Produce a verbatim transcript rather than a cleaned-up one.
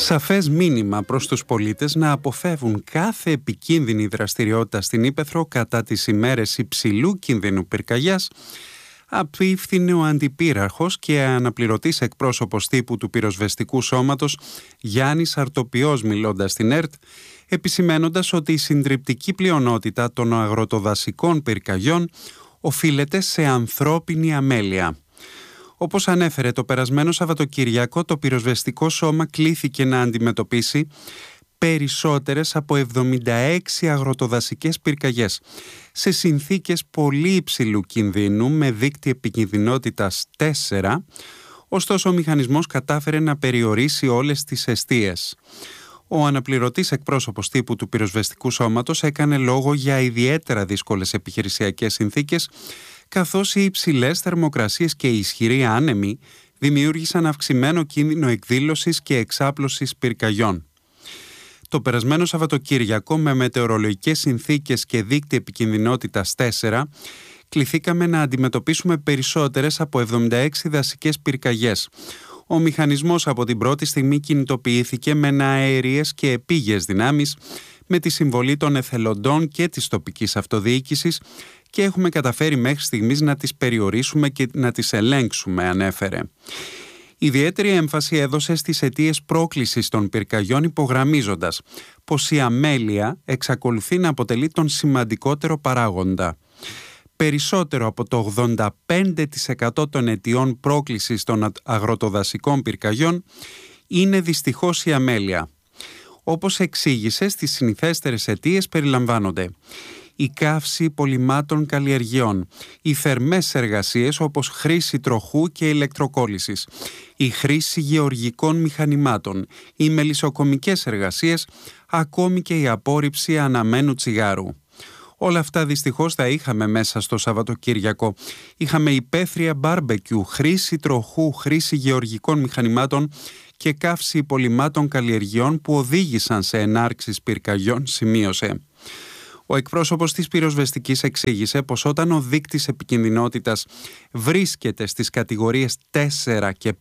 Σαφές μήνυμα προς τους πολίτες να αποφεύγουν κάθε επικίνδυνη δραστηριότητα στην Ύπαιθρο κατά τις ημέρες υψηλού κινδύνου πυρκαγιάς, απίφθινε ο Αντιπύραρχος και αναπληρωτής εκπρόσωπος τύπου του Πυροσβεστικού Σώματος Γιάννης Αρτοπιός, μιλώντας στην ΕΡΤ, επισημένοντας ότι η συντριπτική πλειονότητα των αγροτοδασικών πυρκαγιών οφείλεται σε ανθρώπινη αμέλεια. Όπως ανέφερε, το περασμένο Σαββατοκύριακο το Πυροσβεστικό Σώμα κλήθηκε να αντιμετωπίσει περισσότερες από εβδομήντα έξι αγροτοδασικές πυρκαγιές σε συνθήκες πολύ υψηλού κινδύνου με δείκτη επικινδυνότητας τέσσερα, ωστόσο ο μηχανισμός κατάφερε να περιορίσει όλες τις εστίες. Ο αναπληρωτής εκπρόσωπος τύπου του Πυροσβεστικού Σώματος έκανε λόγο για ιδιαίτερα δύσκολες επιχειρησιακές συνθήκες, καθώς οι υψηλές θερμοκρασίες και οι ισχυροί άνεμοι δημιούργησαν αυξημένο κίνδυνο εκδήλωσης και εξάπλωσης πυρκαγιών. Το περασμένο Σαββατοκύριακο, με μετεωρολογικές συνθήκες και δείκτη επικινδυνότητας τέσσερα, κληθήκαμε να αντιμετωπίσουμε περισσότερες από εβδομήντα έξι δασικές πυρκαγιές. Ο μηχανισμός από την πρώτη στιγμή κινητοποιήθηκε με αέριες και επίγειες δυνάμεις, με τη συμβολή των εθελοντών και της τοπικής αυτοδιοίκησης, και έχουμε καταφέρει μέχρι στιγμής να τις περιορίσουμε και να τις ελέγξουμε, ανέφερε. Ιδιαίτερη έμφαση έδωσε στις αιτίες πρόκλησης των πυρκαγιών, υπογραμμίζοντας πως η αμέλεια εξακολουθεί να αποτελεί τον σημαντικότερο παράγοντα. Περισσότερο από το ογδόντα πέντε τοις εκατό των αιτιών πρόκλησης των αγροτοδασικών πυρκαγιών είναι δυστυχώς η αμέλεια. Όπως εξήγησε, στις συνηθέστερες αιτίες περιλαμβάνονται η καύση πολυμάτων καλλιεργειών, οι θερμές εργασίες όπως χρήση τροχού και ηλεκτροκόλλησης, η χρήση γεωργικών μηχανημάτων, οι μελισσοκομικές εργασίες, ακόμη και η απόρριψη αναμένου τσιγάρου. Όλα αυτά δυστυχώς τα είχαμε μέσα στο Σαββατοκύριακο. Είχαμε υπαίθρια μπάρμπεκιου, χρήση τροχού, χρήση γεωργικών μηχανημάτων και καύση πολυμάτων καλλιεργειών που οδήγησαν σε ενάρξεις πυρκαγιών, σημείωσε. Ο εκπρόσωπος της πυροσβεστικής εξήγησε πως όταν ο δείκτης επικινδυνότητας βρίσκεται στις κατηγορίες τέσσερα και